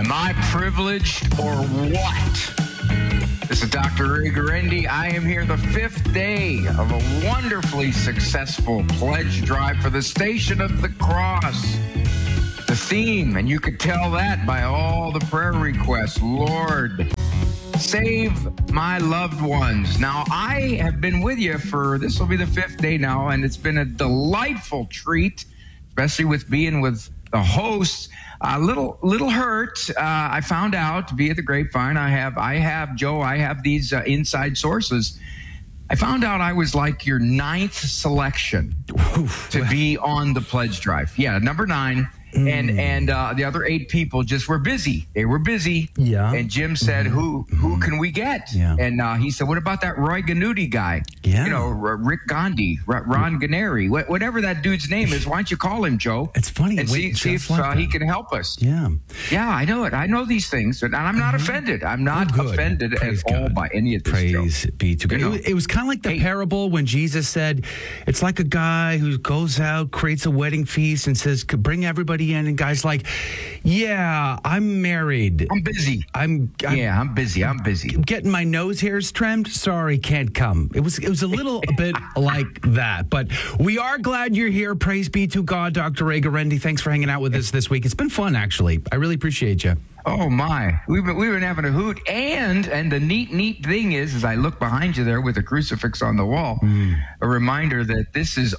Am I privileged or what? This is Dr. Ray Guarendi. I am here the fifth day of a wonderfully successful pledge drive for the Station of the Cross. The theme, and you could tell that by all the prayer requests, Lord, save my loved ones. Now, I have been with you this will be the fifth day now, and it's been a delightful treat, especially with being with the hosts. A little hurt. I found out via the grapevine. I have these inside sources. I found out I was like your 9th selection to be on the pledge drive. Yeah, number 9. And the other 8 people just were busy. They were busy. Yeah. And Jim said, who can we get? Yeah. And he said, what about that Roy Ganuti guy? Yeah. You know, Rick Gandhi, Ron Ganeri, whatever that dude's name is. Why don't you call him, Joe? It's funny. And see if he can help us. Yeah. Yeah, I know it. I know these things. And I'm not offended. I'm not offended at all by any of this, Praise Joe. Be to God. You know, it was kind of like the parable when Jesus said, it's like a guy who goes out, creates a wedding feast and says, bring everybody in, and guys like, yeah, I'm married. I'm busy. I'm busy. I'm busy. Getting my nose hairs trimmed. Sorry, can't come. It was a little bit like that. But we are glad you're here. Praise be to God, Dr. Ray Guarendi. Thanks for hanging out with us this week. It's been fun, actually. I really appreciate you. Oh my, we've been having a hoot, and the neat thing is, as I look behind you there with a crucifix on the wall, a reminder that this is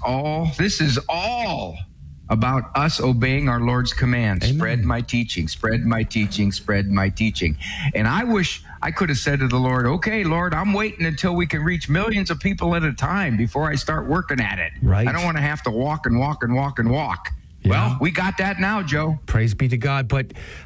all about us obeying our Lord's commands. Amen. Spread my teaching, spread my teaching, spread my teaching. And I wish I could have said to the Lord, okay, Lord, I'm waiting until we can reach millions of people at a time before I start working at it. Right. I don't want to have to walk and walk and walk and walk. Yeah. Well, we got that now, Joe. Praise be to God. But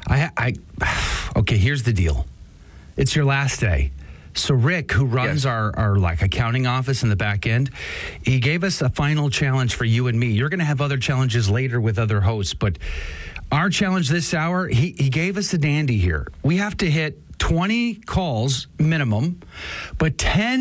okay, here's the deal. It's your last day. So Rick, who runs our like accounting office in the back end, he gave us a final challenge for you and me. You're going to have other challenges later with other hosts, but our challenge this hour, he gave us a dandy here. We have to hit 20 calls minimum, but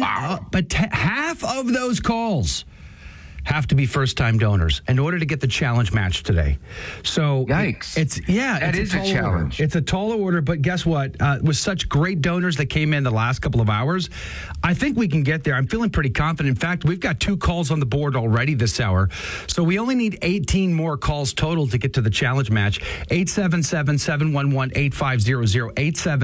half of those calls have to be first-time donors in order to get the challenge match today. So yikes! It's a challenge. It's a tall order, but guess what? With such great donors that came in the last couple of hours, I think we can get there. I'm feeling pretty confident. In fact, we've got 2 calls on the board already this hour, so we only need 18 more calls total to get to the challenge match. 877-711-8500,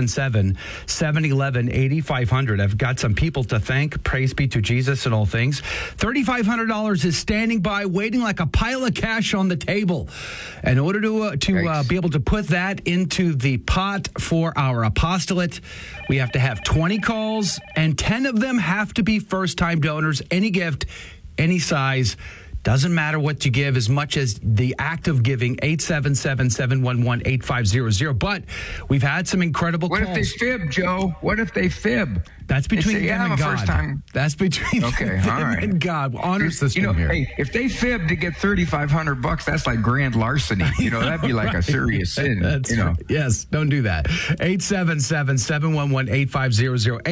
877-711-8500. I've got some people to thank. Praise be to Jesus in all things. $3,500 is standing by, waiting like a pile of cash on the table. In order to be able to put that into the pot for our apostolate, we have to have 20 calls, and 10 of them have to be first-time donors. Any gift, any size, doesn't matter what you give, as much as the act of giving. 877-711-8500. But we've had some incredible calls. What if they fib, Joe? What if they fib? That's between them and God. That's between them and God. Honor system here. Hey, if they fib to get $3,500, that's like grand larceny. That'd be like a serious sin. That's right. Yes, don't do that. 877-711-8500.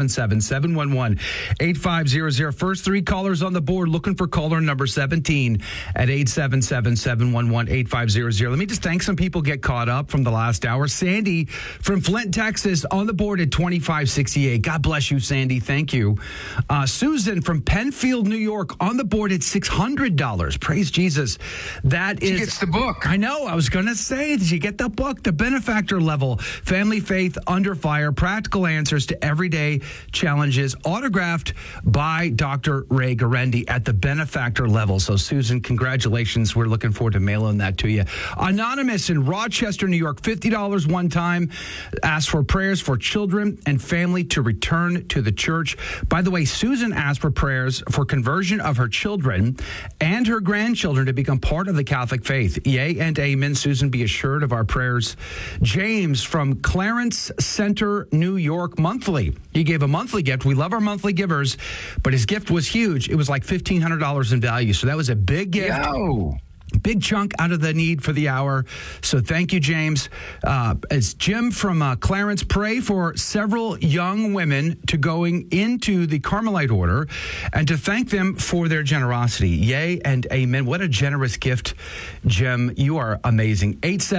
877-711-8500. First 3 callers on the board, looking for caller number 17 at 877-711-8500. Let me just thank some people get caught up from the last hour. Sandy from Flint, Texas, on the board at 2568. God bless you, Sandy. Thank you. Susan from Penfield, New York, on the board at $600. Praise Jesus. She gets the book. I know. I was going to say, did you get the book? The Benefactor Level, Family Faith Under Fire, Practical Answers to Everyday Challenges, autographed by Dr. Ray Guarendi at the Benefactor Level. So, Susan, congratulations. We're looking forward to mailing that to you. Anonymous in Rochester, New York, $50 one time. Asked for prayers for children and family to return to the church. By the way, Susan asked for prayers for conversion of her children and her grandchildren to become part of the Catholic faith. Yea and amen, Susan. Be assured of our prayers. James from Clarence Center, New York, monthly. He gave a monthly gift. We love our monthly givers, but his gift was huge. It was like $1,500 in value. So that was a big gift. Yo. Big chunk out of the need for the hour. So thank you, James. As Jim from Clarence, pray for several young women to going into the Carmelite order and to thank them for their generosity. Yay and amen. What a generous gift, Jim. You are amazing.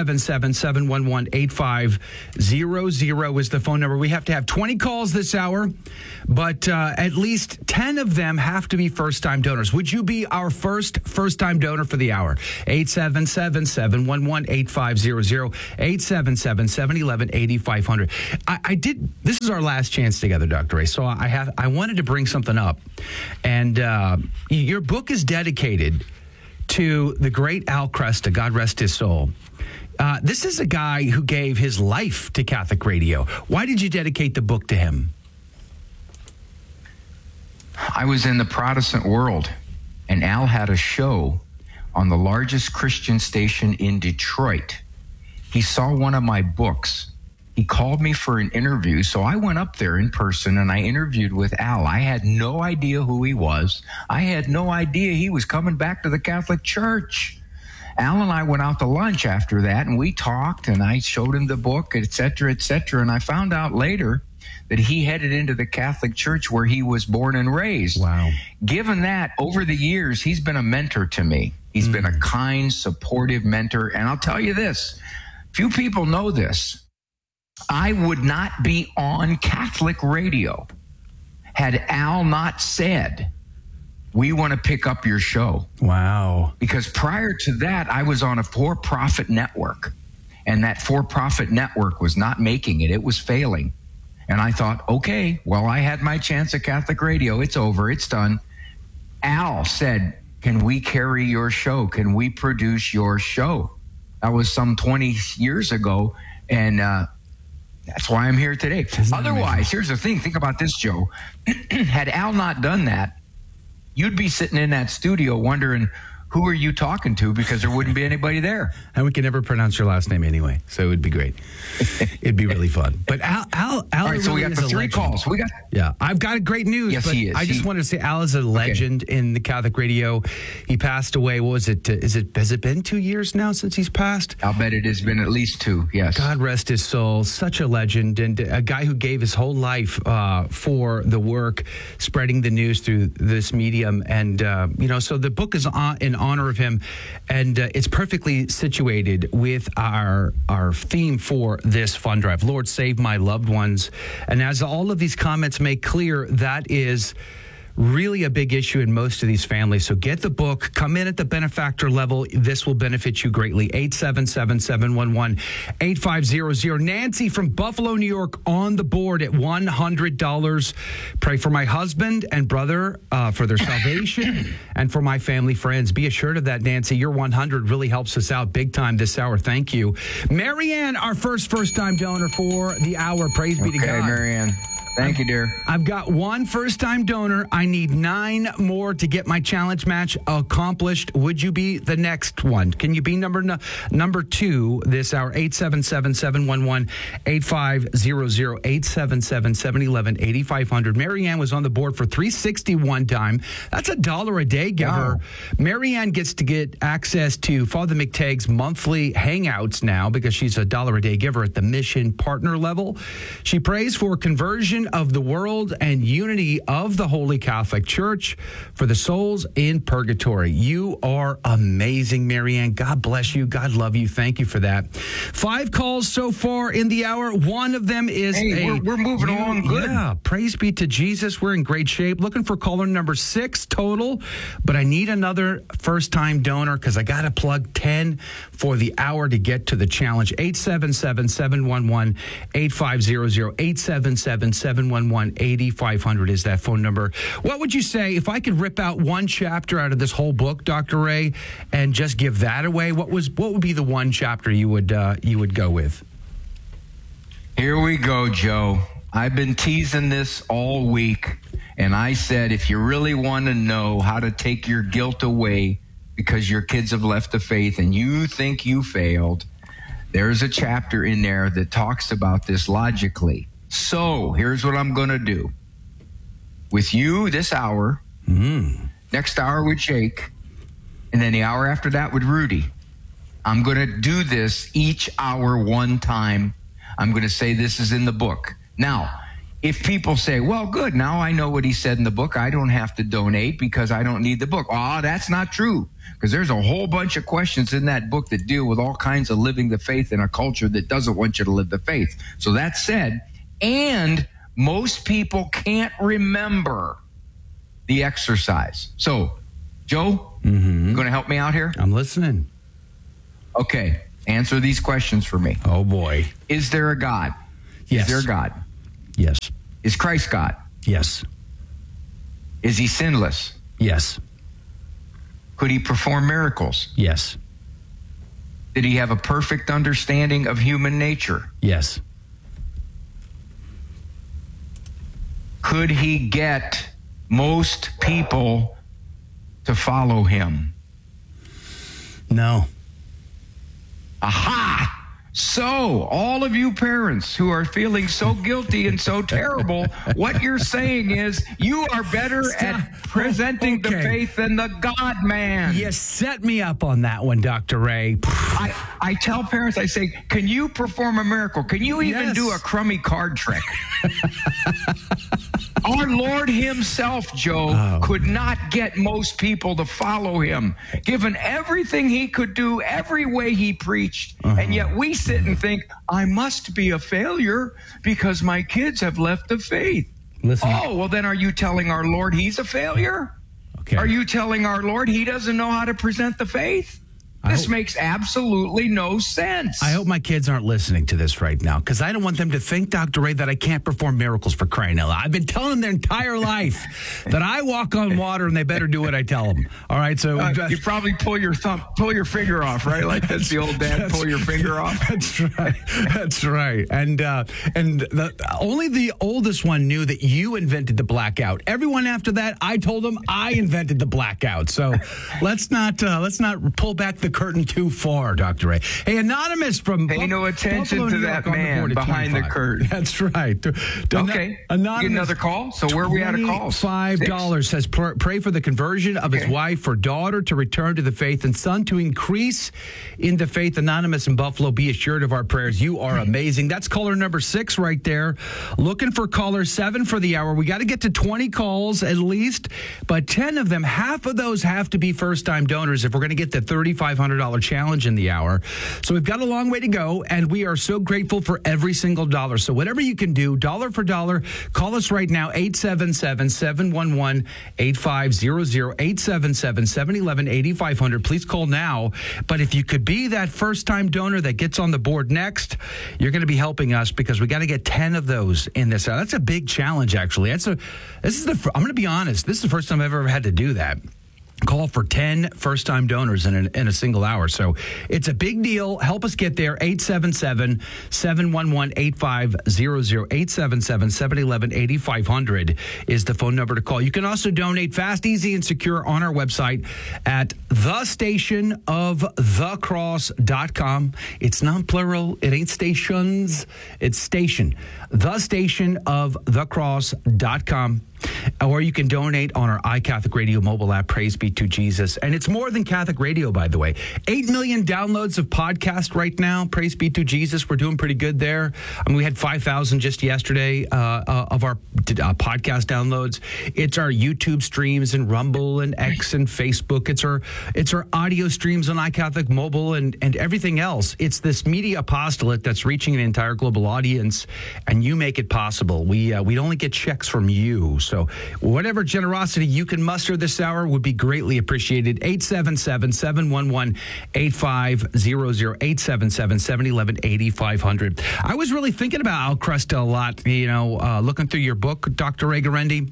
877-711-8500 is the phone number. We have to have 20 calls this hour, but at least 10 of them have to be first-time donors. Would you be our first-time donor for the hour? 877-711-8500, 877-711-8500. I did. This is our last chance together, Dr. Ray. So I wanted to bring something up, and your book is dedicated to the great Al Kresta, God rest his soul. This is a guy who gave his life to Catholic radio. Why did you dedicate the book to him? I was in the Protestant world, and Al had a show on the largest Christian station in Detroit. He saw one of my books. He called me for an interview, so I went up there in person and I interviewed with Al. I had no idea who he was. I had no idea he was coming back to the Catholic Church. Al and I went out to lunch after that, and we talked, and I showed him the book, et cetera, and I found out later that he headed into the Catholic Church where he was born and raised. Wow. Given that, over the years, he's been a mentor to me. He's been a kind, supportive mentor. And I'll tell you this, few people know this. I would not be on Catholic radio had Al not said, we want to pick up your show. Wow. Because prior to that, I was on a for-profit network. And that for-profit network was not making it. It was failing. And I thought, okay, well, I had my chance at Catholic radio. It's over. It's done. Al said, can we carry your show? Can we produce your show? That was some 20 years ago, and that's why I'm here today. Otherwise, here's the thing. Think about this, Joe. Had Al not done that, you'd be sitting in that studio wondering, who are you talking to? Because there wouldn't be anybody there. And we can never pronounce your last name anyway, so it would be great. It'd be really fun. But Al all right, really so we got the three calls. I've got great news. Yes, but he is. I just wanted to say Al is a legend in the Catholic radio. He passed away. What was it? Has it been 2 years now since he's passed? I'll bet it has been at least 2. Yes. God rest his soul. Such a legend, and a guy who gave his whole life for the work, spreading the news through this medium. And so the book is in honor of him. And it's perfectly situated with our theme for this fund drive. Lord, save my loved ones. And as all of these comments make clear, that is really a big issue in most of these families. So get the book, come in at the benefactor level. This will benefit you greatly. 877-711-8500. Nancy from Buffalo, New York on the board at $100. Pray for my husband and brother for their salvation and for my family friends. Be assured of that, Nancy. Your 100 really helps us out big time this hour. Thank you. Marianne, our first-time donor for the hour. Praise be to God. Okay, Marianne. Thank you, dear. I've got one first-time donor. I need 9 more to get my challenge match accomplished. Would you be the next one? Can you be number 2 this hour? 877-711-8500, 877-711-8500. Marianne was on the board for $360 one time. That's $1 a day giver. Wow. Marianne gets to get access to Father McTague's monthly hangouts now because she's $1 a day giver at the mission partner level. She prays for conversion of the world and unity of the Holy Catholic Church for the souls in purgatory. You are amazing, Marianne. God bless you. God love you. Thank you for that. 5 calls so far in the hour. One of them is we're moving along good. Yeah, praise be to Jesus. We're in great shape. Looking for caller number 6 total, but I need another first-time donor because I got to plug 10 for the hour to get to the challenge. 877-711-8500, 877-711-8500 is that phone number. What would you say if I could rip out one chapter out of this whole book, Dr. Ray, and just give that away? What would be the one chapter you would go with? Here we go, Joe. I've been teasing this all week, and I said if you really want to know how to take your guilt away because your kids have left the faith and you think you failed, there's a chapter in there that talks about this logically. So here's what I'm going to do. With you this hour, next hour with Jake, And then the hour after that with Rudy. I'm going to do this each hour one time. I'm going to say this is in the book. Now, if people say, well, good, now I know what he said in the book. I don't have to donate because I don't need the book. Oh, that's not true. Because there's a whole bunch of questions in that book that deal with all kinds of living the faith in a culture that doesn't want you to live the faith. So that said, and most people can't remember the exercise. So, Joe, you going to help me out here? I'm listening. Okay. Answer these questions for me. Oh, boy. Is there a God? Yes. Is there a God? Yes. Is Christ God? Yes. Is he sinless? Yes. Could he perform miracles? Yes. Did he have a perfect understanding of human nature? Yes. Could he get most people to follow him? No. Aha! So, all of you parents who are feeling so guilty and so terrible, what you're saying is you are better at presenting the faith than the God man. You set me up on that one, Dr. Ray. I tell parents, I say, can you perform a miracle? Can you even do a crummy card trick? Our Lord himself, Joe, could not get most people to follow him, given everything he could do, every way he preached. And yet we sit and think, I must be a failure because my kids have left the faith. Listen. Oh, well, then are you telling our Lord he's a failure? Okay. Are you telling our Lord he doesn't know how to present the faith? This makes absolutely no sense. I hope my kids aren't listening to this right now because I don't want them to think, Dr. Ray, that I can't perform miracles for crying out loud. I've been telling them their entire life that I walk on water and they better do what I tell them. All right, so you probably pull your finger off, right? Like that's the old dad, pull your finger off. That's right. That's right. And only the oldest one knew that you invented the blackout. Everyone after that, I told them I invented the blackout. So let's not pull back the curtain too far, Dr. Ray. Hey, Anonymous from Pay no attention Buffalo, to New that York, man behind the curtain. That's right. Okay. Anonymous, Get another call. So where are we at a call? $5 says pray for the conversion of his wife or daughter to return to the faith and son to increase in the faith. Anonymous in Buffalo, be assured of our prayers. You are amazing. That's caller number 6 right there. Looking for caller 7 for the hour. We got to get to 20 calls at least, but 10 of them, half of those have to be first-time donors if we're going to get the $3,500 challenge in the hour. So we've got a long way to go, and we are so grateful for every single dollar. So whatever you can do, dollar for dollar, call us right now, 877-711-8500, 877-711-8500. Please call now. But if you could be that first-time donor that gets on the board next, you're going to be helping us because we got to get 10 of those in this hour. That's a big challenge, actually. I'm going to be honest, this is the first time I've ever had to do that. Call for 10 first-time donors in a single hour. So it's a big deal. Help us get there. 877-711-8500. 877-711-8500 is the phone number to call. You can also donate fast, easy, and secure on our website at thestationofthecross.com. It's not plural. It ain't stations. It's station. Thestationofthecross.com. Or you can donate on our iCatholic Radio mobile app, Praise Be to Jesus. And it's more than Catholic Radio, by the way. 8 million downloads of podcast right now, Praise Be to Jesus. We're doing pretty good there. I mean, we had 5,000 just yesterday of our podcast downloads. It's our YouTube streams and Rumble and X and Facebook. It's our audio streams on iCatholic Mobile and everything else. It's this media apostolate that's reaching an entire global audience, and you make it possible. We only get checks from you. So whatever generosity you can muster this hour would be greatly appreciated. 877-711-8500, 877-711-8500. I was really thinking about Al Kresta a lot, looking through your book, Dr. Ray Guarendi.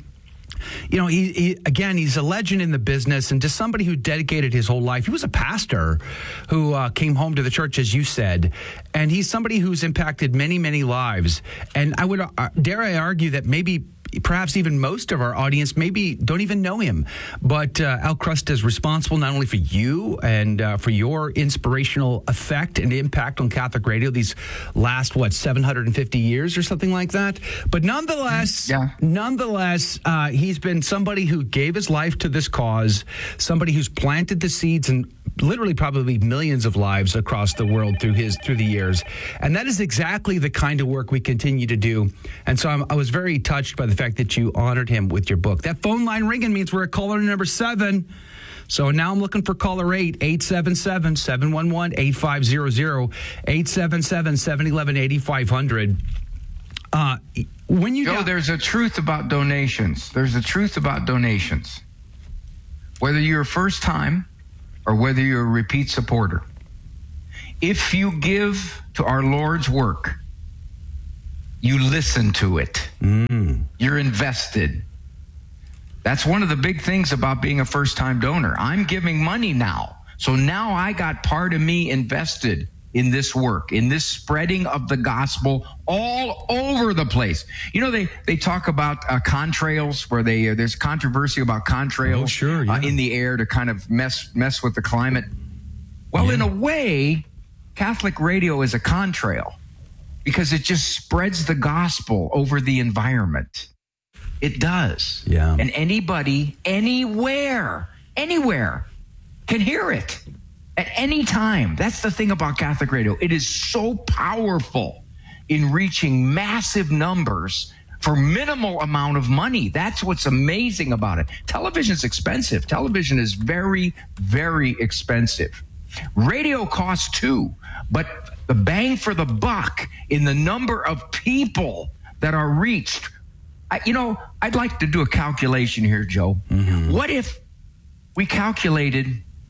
He's a legend in the business and just somebody who dedicated his whole life. He was a pastor who came home to the church, as you said, and he's somebody who's impacted many, many lives. And I would dare I argue that maybe perhaps even most of our audience maybe don't even know him. But Al Kresta is responsible not only for you and for your inspirational effect and impact on Catholic radio these last, 750 years or something like that. But nonetheless, he's been somebody who gave his life to this cause, somebody who's planted the seeds and literally probably millions of lives across the world through the years. And that is exactly the kind of work we continue to do. And so I was very touched by the fact that you honored him with your book. That phone line ringing means we're at caller number 7. So now I'm looking for caller 8, 877-711-8500, 877-711-8500. Joe, there's a truth about donations. Whether you're a first time or whether you're a repeat supporter, if you give to our Lord's work, you listen to it. You're invested. That's one of the big things about being a first-time donor. I'm giving money now. So now I got part of me invested in this work, in this spreading of the gospel all over the place. You know, they talk about contrails, where there's controversy about contrails in the air to kind of mess with the climate. Well, in a way, Catholic radio is a contrail because it just spreads the gospel over the environment. It does. Yeah. And anybody, anywhere, can hear it at any time. That's the thing about Catholic radio. It is so powerful in reaching massive numbers for minimal amount of money. That's what's amazing about it. Television is expensive. Television is very, very expensive. Radio costs too, but the bang for the buck in the number of people that are reached. I'd like to do a calculation here, Joe. Mm-hmm. What if we calculated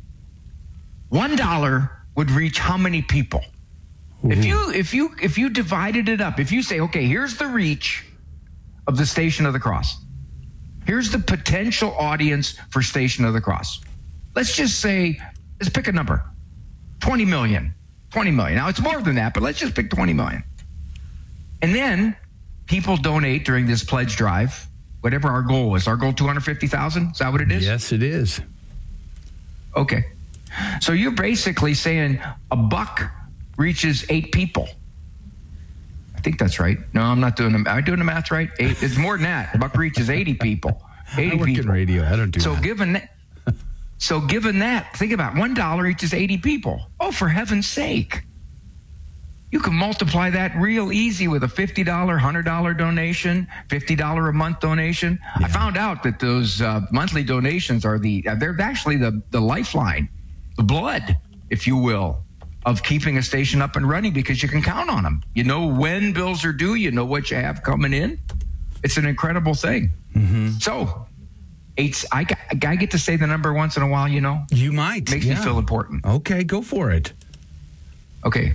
$1 would reach how many people? Mm-hmm. If you divided it up, if you say, okay, here's the reach of the Station of the Cross. Here's the potential audience for Station of the Cross. Let's pick a number. 20 million. 20 million. Now, it's more than that, but let's just pick 20 million. And then people donate during this pledge drive, whatever our goal is. Our goal, 250,000? Is that what it is? Yes, it is. Okay. So you're basically saying $1 reaches 8 people. I think that's right. No, I'm not doing them. Am I doing the math right? 8. It's more than that. $1 reaches 80 people. 80 I work people. in radio. I don't do so that. Given that, think about it. $1 reaches 80 people. Oh, for heaven's sake. You can multiply that real easy with a $50, $100 donation, $50 a month donation. Yeah. I found out that those monthly donations are they're actually the lifeline, the blood, if you will, of keeping a station up and running, because you can count on them. You know when bills are due. You know what you have coming in. It's an incredible thing. Mm-hmm. So I get to say the number once in a while, You might. Makes me feel important. Okay, go for it. Okay.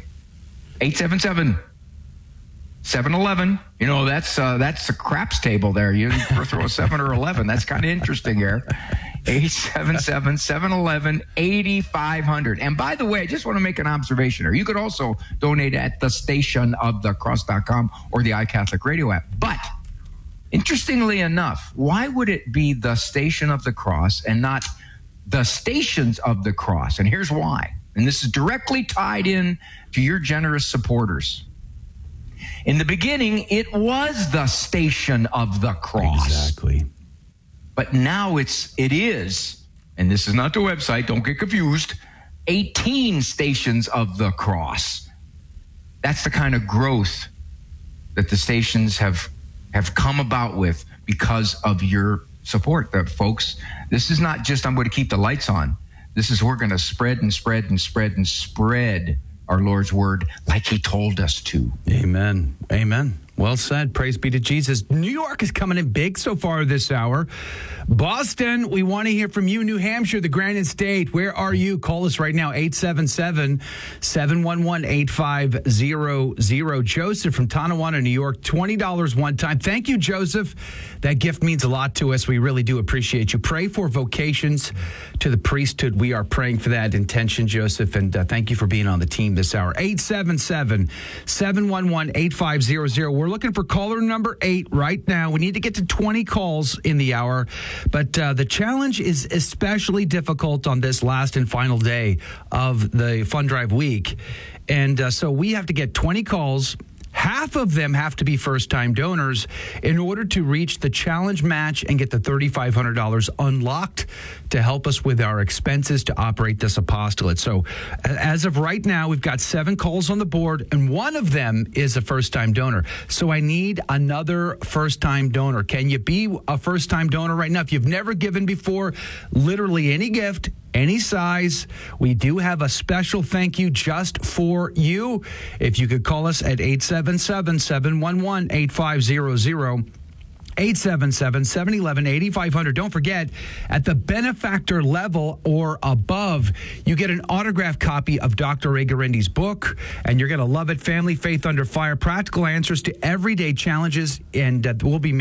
877-711. That's a craps table there. You throw a 7 or 11. That's kind of interesting here. 877-711-8500. And by the way, I just want to make an observation here. You could also donate at thestationofthecross.com or the iCatholic Radio app. But interestingly enough, why would it be the Station of the Cross and not the Stations of the Cross? And here's why. And this is directly tied in to your generous supporters. In the beginning, it was the Station of the Cross. Exactly. But now it is, and this is not the website, don't get confused, 18 Stations of the Cross. That's the kind of growth that the stations have come about with because of your support. Folks, this is not just I'm going to keep the lights on. This is we're going to spread and spread and spread and spread our Lord's word like he told us to. Amen. Amen. Well said. Praise be to Jesus. New York is coming in big so far this hour. Boston, we want to hear from you. New Hampshire, the Granite State, where are you? Call us right now, 877-711-8500. Joseph from Tonawanda, New York, $20 one time. Thank you, Joseph. That gift means a lot to us. We really do appreciate you. Pray for vocations to the priesthood. We are praying for that intention, Joseph, and thank you for being on the team this hour. 877-711-8500. We're we're looking for caller number 8 right now. We need to get to 20 calls in the hour, but the challenge is especially difficult on this last and final day of the Fund Drive week. And so we have to get 20 calls. Half of them have to be first-time donors in order to reach the challenge match and get the $3,500 unlocked to help us with our expenses to operate this apostolate. So as of right now, we've got 7 calls on the board, and one of them is a first-time donor. So I need another first-time donor. Can you be a first-time donor right now? If you've never given before, literally any gift, any size, we do have a special thank you just for you. If you could call us at 877-711-8500, 877-711-8500. Don't forget, at the benefactor level or above, you get an autographed copy of Dr. Ray Guarendi's book, and you're going to love it. Family Faith Under Fire, practical answers to everyday challenges, and we'll be